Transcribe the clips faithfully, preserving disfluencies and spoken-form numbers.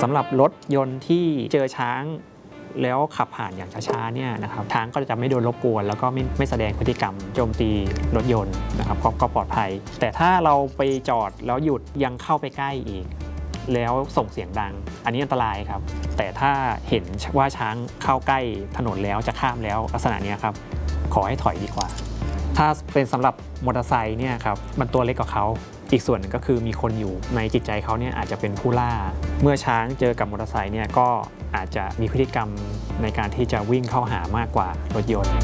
สำหรับรถยนต์ที่เจอช้างแล้วขับผ่านอย่างช้าๆเนี่ยนะครับช้างก็จะไม่โดนรบกวนแล้วก็ไม่ไม่แสดงพฤติกรรมโจมตีรถยนต์นะครับกก็ปลอดภัยแต่ถ้าเราไปจอดแล้วหยุดยังเข้าไปใกล้อีกแล้วส่งเสียงดังอันนี้อันตรายครับแต่ถ้าเห็นว่าช้างเข้าใกล้ถนนแล้วจะข้ามแล้วลักษณะนี้ครับขอให้ถอยดีกว่าถ้าเป็นสำหรับมอเตอร์ไซค์เนี่ยครับมันตัวเล็กกว่าเขาอีกส่วนหนึ่งก็คือมีคนอยู่ในจิตใจเขาเนี่ยอาจจะเป็นผู้ล่าเมื่อช้างเจอกับมอเตอร์ไซค์เนี่ยก็อาจจะมีพฤติกรรมในการที่จะวิ่งเข้าหามากกว่ารถยนต์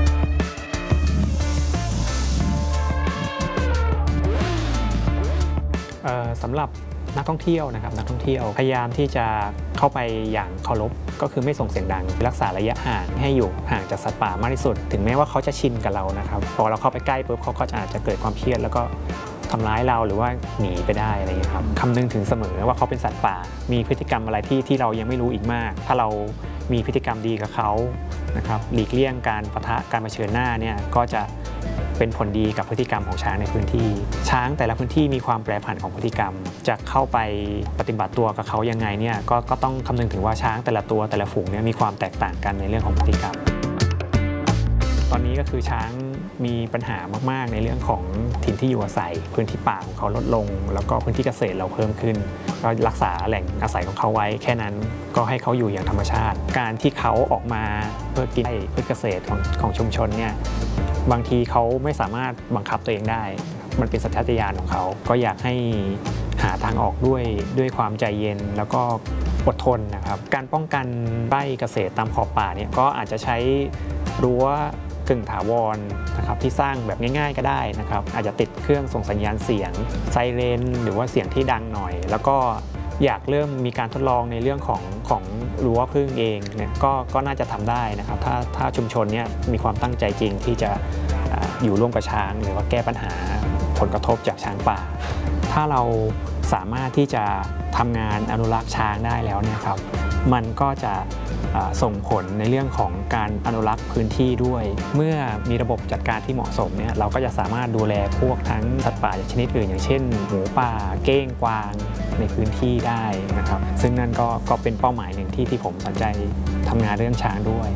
สำหรับนักท่องเที่ยวนะครับนักท่องเที่ยวพยายามที่จะเข้าไปอย่างเคารพก็คือไม่ส่งเสียงดังรักษาระยะห่างให้อยู่ห่างจากสัตว์ป่ามากที่สุดถึงแม้ว่าเขาจะชินกับเรานะครับพอเราเข้าไปใกล้ปุ๊บเขาก็อาจจะเกิดความเครียดแล้วก็ทำร้ายเราหรือว่าหนีไปได้อะไรอย่างนี้ครับคำนึงถึงเสมอว่าเขาเป็นสัตว์ป่ามีพฤติกรรมอะไรที่ที่เรายังไม่รู้อีกมากถ้าเรามีพฤติกรรมดีกับเขานะครับหลีกเลี่ยงการปะทะการเผชิญหน้าเนี่ยก็จะเป็นผลดีกับพฤติกรรมของช้างในพื้นที่ช้างแต่ละพื้นที่มีความแปรผันของพฤติกรรมจะเข้าไปปฏิบัติตัวกับเขายังไงเนี่ยก็ก็ต้องคำนึงถึงว่าช้างแต่ละตัวแต่ละฝูงเนี่ยมีความแตกต่างกันในเรื่องของพฤติกรรมตอนนี้ก็คือช้างมีปัญหามากๆในเรื่องของถิ่นที่อยู่อาศัยพื้นที่ป่าของเขาลดลงแล้วก็พื้นที่เกษตรเราเพิ่มขึ้นก็รักษาแหล่งอาศัยของเขาไว้แค่นั้นก็ให้เขาอยู่อย่างธรรมชาติการที่เขาออกมาเพื่อกินพืชเกษตรของของชุมชนเนี่ยบางทีเขาไม่สามารถบังคับตัวเองได้มันเป็นสัญชาตญาณของเขาก็อยากให้หาทางออกด้วยด้วยความใจเย็นแล้วก็อดทนนะครับการป้องกันไร่เกษตรตามขอบป่าเนี่ยก็อาจจะใช้รั้วกึ่งถาวรนะครับที่สร้างแบบง่ายๆก็ได้นะครับอาจจะติดเครื่องส่งสัญญาณเสียงไซเรนหรือว่าเสียงที่ดังหน่อยแล้วก็อยากเริ่มมีการทดลองในเรื่องของของรั้วพึ่งเองเนี่ยก็ก็น่าจะทำได้นะครับถ้าถ้าชุมชนเนี่ยมีความตั้งใจจริงที่จะอยู่ร่วมกับช้างหรือว่าแก้ปัญหาผลกระทบจากช้างป่าถ้าเราสามารถที่จะทำงานอนุรักษ์ช้างได้แล้วเนี่ยครับมันก็จะส่งผลในเรื่องของการอนุรักษ์พื้นที่ด้วยเมื่อมีระบบจัดการที่เหมาะสมเนี่ยเราก็จะสามารถดูแลพวกทั้งสัตว์ป่าชนิดอื่นอย่างเช่นหมูป่าเก้งกวางในพื้นที่ได้นะครับซึ่งนั่นก็ก็เป็นเป้าหมายหนึ่งที่ที่ผมสนใจทำงานเรื่องช้างด้วย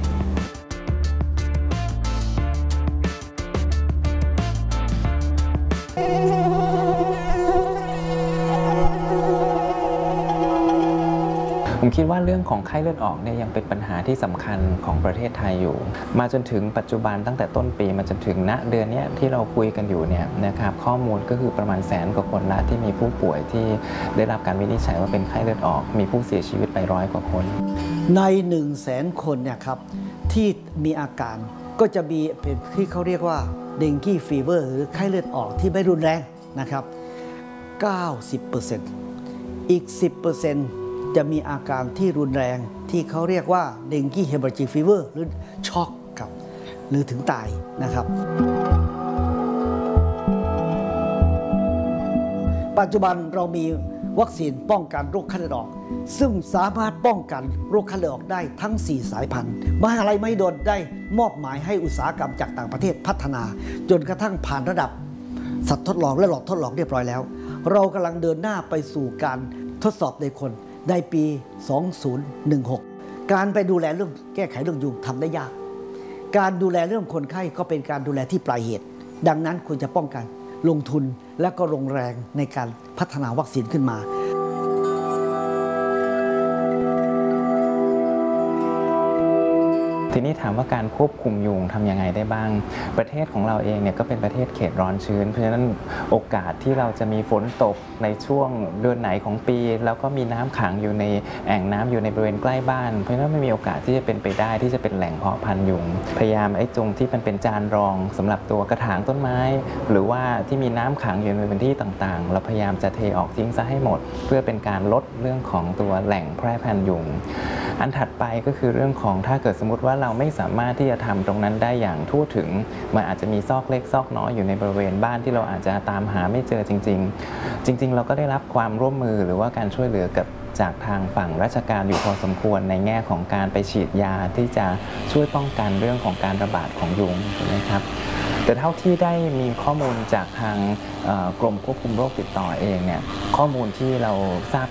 ผมคิดว่าเรื่องของไข้เลือดออกเนี่ยยังเป็นปัญหาที่สำคัญของประเทศไทยอยู่มาจนถึงปัจจุบันตั้งแต่ต้นปีมาจนถึงณเดือนนี้ที่เราคุยกันอยู่เนี่ยนะครับข้อมูลก็คือประมาณแสนกว่าคนละที่มีผู้ป่วยที่ได้รับการวินิจฉัยว่าเป็นไข้เลือดออกมีผู้เสียชีวิตไปร้อยกว่าคนในหนึ่งแสนคนเนี่ยครับที่มีอาการก็จะมีเป็นที่เขาเรียกว่าเดงกี้ฟีเวอร์หรือไข้เลือดออกที่ไม่รุนแรงนะครับ เก้าสิบเปอร์เซ็นต์ อีก สิบเปอร์เซ็นต์จะมีอาการที่รุนแรงที่เขาเรียกว่าเดงกี้เฮมอราจิกฟีเวอร์หรือช็อกครับหรือถึงตายนะครับปัจจุบันเรามีวัคซีนป้องกันโรคไข้เลือดออกซึ่งสามารถป้องกันโรคไข้เลือดออกได้ทั้งสี่สายพันธุ์มหาลัยมหิดลได้มอบหมายให้อุตสาหกรรมจากต่างประเทศพัฒนาจนกระทั่งผ่านระดับสัตว์ทดลองและหลอดทดลองเรียบร้อยแล้วเรากำลังเดินหน้าไปสู่การทดสอบในคนในปี สองพันสิบหก การไปดูแลเรื่องแก้ไขเรื่องยุงทำได้ยากการดูแลเรื่องคนไข้ก็เป็นการดูแลที่ปลายเหตุดังนั้นควรจะป้องกันลงทุนและก็ลงแรงในการพัฒนาวัคซีนขึ้นมาทีนี้ถามว่าการควบคุมยุงทำยังไงได้บ้างประเทศของเราเองเนี่ยก็เป็นประเทศเขตร้อนชื้นเพราะฉะนั้นโอกาสที่เราจะมีฝนตกในช่วงเดือนไหนของปีแล้วก็มีน้ำขังอยู่ในแอ่งน้ำอยู่ในบริเวณใกล้บ้านเพราะฉะนั้นไม่มีโอกาสที่จะเป็นไปได้ที่จะเป็นแหล่งเพาะพันธุ์ยุงพยายามไอ้ตรงที่มันเป็นจานรองสำหรับตัวกระถางต้นไม้หรือว่าที่มีน้ำขังอยู่ในพื้นที่ต่างๆเราพยายามจะเทออกทิ้งซะให้หมดเพื่อเป็นการลดเรื่องของตัวแหล่งแพร่พันธุ์ยุงอันถัดไปก็คือเรื่องของถ้าเกิดสมมติว่าเราไม่สามารถที่จะทำตรงนั้นได้อย่างทั่วถึงมันอาจจะมีซอกเล็กซอกน้อยอยู่ในบริเวณบ้านที่เราอาจจะตามหาไม่เจอจริงๆจริงๆเราก็ได้รับความร่วมมือหรือว่าการช่วยเหลือกับจากทางฝั่งราชการอยู่พอสมควรในแง่ของการไปฉีดยาที่จะช่วยป้องกันเรื่องของการระบาดของยุงนะครับแต่เท่าที่ได้มีข้อมูลจากทางกรมควบคุมโรคติดต่อเองเนี่ยข้อมูลที่เราทราบ